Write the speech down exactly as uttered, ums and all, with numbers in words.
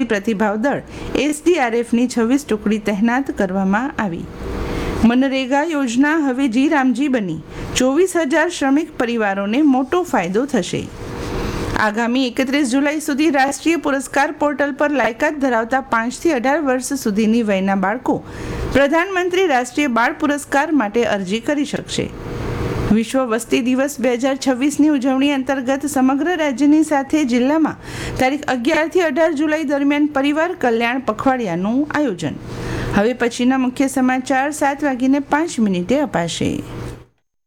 પ્રતિભાવ દળ એસડીઆરએફની છવ્વીસ ટુકડી તહેનાત કરવામાં આવી. મનરેગા યોજના હવે જી રામજી બની. ચોવીસ હજાર શ્રમિક પરિવારોને મોટો ફાયદો થશે. આગામી એકત્રીસ જુલાઈ સુધી રાષ્ટ્રીય પુરસ્કાર પોર્ટલ પર લાયકાત ધરાવતા પાંચથી અઢાર વર્ષ સુધીની વયના બાળકો પ્રધાનમંત્રી રાષ્ટ્રીય બાળ પુરસ્કાર માટે અરજી કરી શકશે. વિશ્વ વસ્તી દિવસ બે હજાર છવ્વીસની ઉજવણી અંતર્ગત સમગ્ર રાજ્યની સાથે જિલ્લામાં તારીખ અગિયારથી અઢાર જુલાઈ દરમિયાન પરિવાર કલ્યાણ પખવાડિયાનું આયોજન. હવે પછીના મુખ્ય સમાચાર સાત વાગીને પાંચ મિનિટે અપાશે.